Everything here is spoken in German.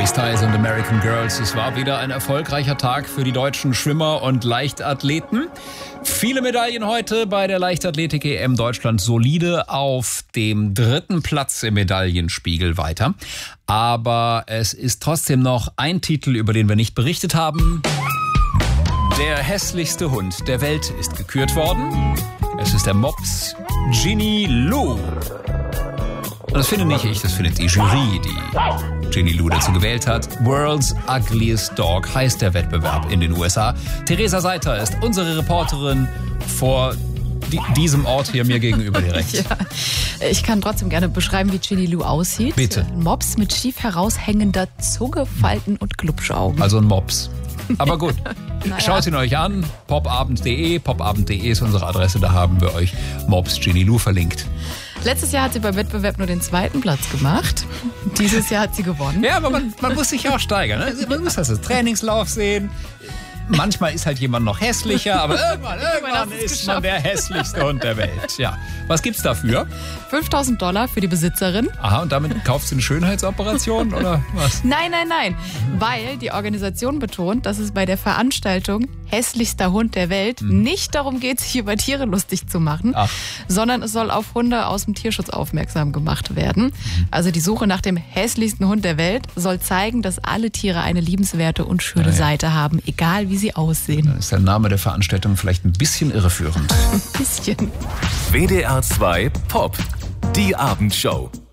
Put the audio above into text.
Harry Styles und American Girls. Es war wieder ein erfolgreicher Tag für die deutschen Schwimmer und Leichtathleten. Viele Medaillen heute bei der Leichtathletik-EM. Deutschland solide auf dem 3. Platz im Medaillenspiegel weiter. Aber es ist trotzdem noch ein Titel, über den wir nicht berichtet haben. Der hässlichste Hund der Welt ist gekürt worden. Es ist der Mops Ginny Lou. Und das finde nicht ich, das findet die Jury, die Ginny Lou dazu gewählt hat. World's Ugliest Dog heißt der Wettbewerb in den USA. Theresa Seiter ist unsere Reporterin vor diesem Ort hier mir gegenüber direkt. Ja. Ich kann trotzdem gerne beschreiben, wie Ginny Lou aussieht. Bitte. Ein Mops mit schief heraushängender Zunge, Falten und Glubschaugen. Also ein Mops. Aber gut, Naja. Schaut ihn euch an, popabend.de. Popabend.de ist unsere Adresse, da haben wir euch Mops Ginny Lou verlinkt. Letztes Jahr hat sie beim Wettbewerb nur den 2. Platz gemacht. Dieses Jahr hat sie gewonnen. Ja, aber man muss sich ja auch steigern. Ne? Man muss das Trainingslauf sehen. Manchmal ist halt jemand noch hässlicher, aber irgendwann ist man der hässlichste Hund der Welt. Ja. Was gibt's dafür? $5.000 für die Besitzerin. Aha, und damit kauft sie eine Schönheitsoperation oder was? Nein. Weil die Organisation betont, dass es bei der Veranstaltung hässlichster Hund der Welt nicht darum geht, sich über Tiere lustig zu machen, sondern es soll auf Hunde aus dem Tierschutz aufmerksam gemacht werden. Also die Suche nach dem hässlichsten Hund der Welt soll zeigen, dass alle Tiere eine liebenswerte und schöne Seite haben, egal wie sie aussehen. Dann ist der Name der Veranstaltung vielleicht ein bisschen irreführend. Ein bisschen. WDR 2 Pop. Die Abendshow.